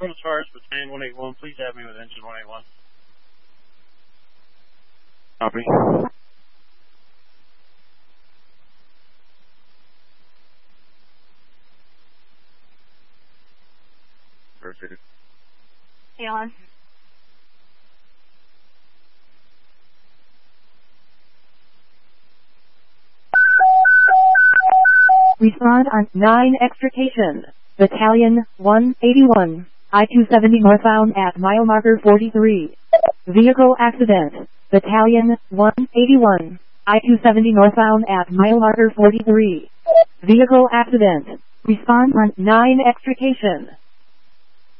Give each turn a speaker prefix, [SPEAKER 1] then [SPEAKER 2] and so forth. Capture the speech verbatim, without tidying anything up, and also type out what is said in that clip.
[SPEAKER 1] From Stars, Battalion one eighty-one, please have me with engine one eighty-one.
[SPEAKER 2] Copy. Rotated.
[SPEAKER 3] Hey, on.
[SPEAKER 4] Respond on nine extrication. Battalion one eighty-one. I two seventy northbound at mile marker forty-three. Vehicle accident. Battalion one eighty-one. I two seventy northbound at mile marker forty-three. Vehicle accident. Respond on nine extrication.